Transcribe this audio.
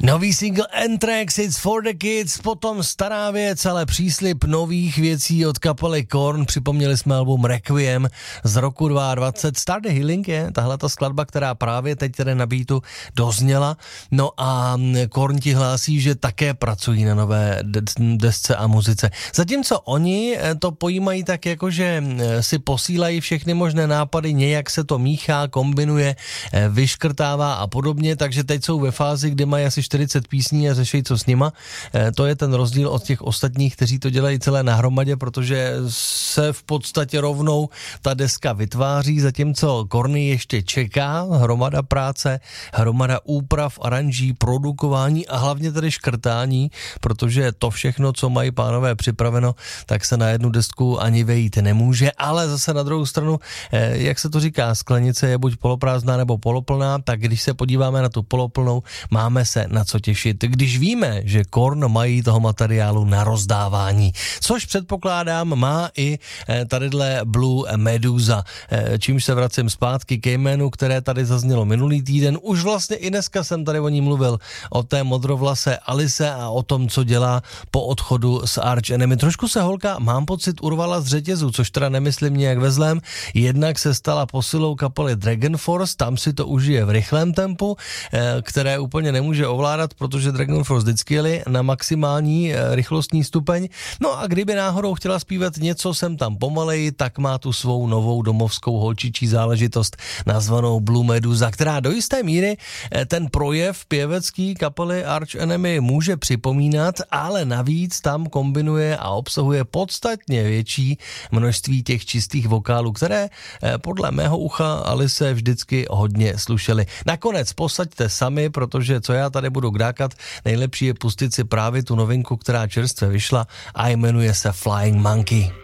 Nový single Anthrax, It's for the Kids, potom stará věc, ale příslib nových věcí od kapely Korn. Připomněli jsme album Requiem z roku 2020. Start the Healing je tahle ta skladba, která právě teď tedy na beatu dozněla. No a Korn ti hlásí, že také pracují na nové desce a muzice. Zatímco oni to pojímají tak jako, že si posílají všechny možné nápady, nějak se to míchá, kombinuje, vyškrtává a podobně, takže teď jsou ve fázi, kdy mají asi 40 písní a řeší, co s nima. To je ten rozdíl od těch ostatních, kteří to dělají celé nahromadě, protože se v podstatě rovnou ta deska vytváří, zatímco Korny ještě čeká hromada práce, hromada úprav, aranží, produkování a hlavně tedy škrtání, protože to všechno, co mají pánové připraveno, tak se na jednu desku ani vejít nemůže, ale zase na druhou stranu, jak se to říká, sklenice je buď poloprázdná nebo poloplná, tak když se podíváme na tu poloplnou, máme se na co těšit, když víme, že Korn mají toho materiálu na rozdávání, což předpokládám má i tadyhle Blue Medusa, čímž se vracím zpátky ke jménu, které tady zaznělo minulý týden, už vlastně i dneska jsem tady o ní mluvil, o té modrovlase Alice a o tom, co dělá po odchodu z Arch Enemy. Trošku se holka, mám pocit, urvala z řetězu, což teda nemyslím nějak ve zlém, jednak se stala posilou kapely Dragon Force, tam si to užije v rychlém tempu, které úplně nemůže ovládat, protože Dragon Force vždycky jeli na maximální rychlostní stupeň. No a kdyby náhodou chtěla zpívat něco sem tam pomaleji, tak má tu svou novou domovskou holčičí záležitost nazvanou Blue Medusa, která do jisté míry ten projev pěvecký kapely Arch Enemy může připomínat, ale navíc tam kombinuje a obsahuje podstatně větší množství těch čistých vokálů, které podle mého ucha Alice vždycky hodně slušely. Nakonec posaďte sami, protože co já tady budu kdákat, nejlepší je pustit si právě tu novinku, která čerstvě vyšla a jmenuje se Flying Monkey.